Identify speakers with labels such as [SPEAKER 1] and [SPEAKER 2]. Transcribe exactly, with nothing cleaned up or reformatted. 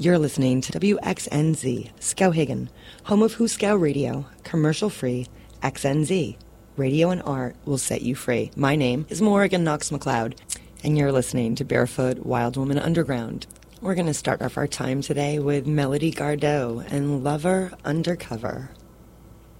[SPEAKER 1] You're listening to W X N Z, Skowhegan, home of Hooskow Radio, commercial-free X N Z. Radio and art will set you free. My name is Morrigan Knox McLeod, and you're listening to Barefoot Wild Woman Underground. We're going to start off our time today with Melody Gardot and Lover Undercover.